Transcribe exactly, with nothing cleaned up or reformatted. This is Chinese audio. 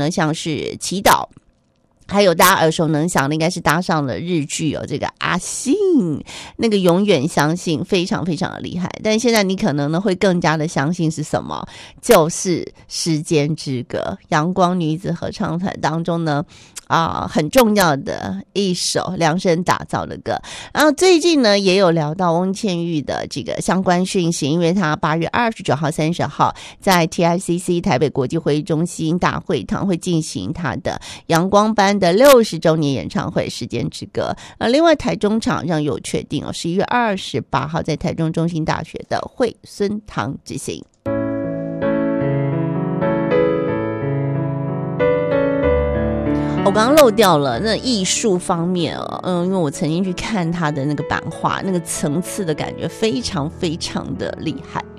像是祈祷，还有大家耳熟能详的应该是搭上了日剧哦，这个阿信那个永远相信非常非常的厉害，但现在你可能呢会更加的相信是什么，就是时间之歌，阳光女子合唱团当中呢啊、呃，很重要的一首量身打造的歌。然后最近呢也有聊到翁倩玉的这个相关讯息，因为她八月二十九号、三十号在 T I C C 台北国际会议中心大会堂会进行她的阳光班的六十周年演唱会《时间之歌》。呃，另外台中场上有确定哦，十一月二十八号在台中中心大学的惠孙堂举行。我刚刚漏掉了那艺术方面哦，嗯，因为我曾经去看他的那个版画，那个层次的感觉非常非常的厉害。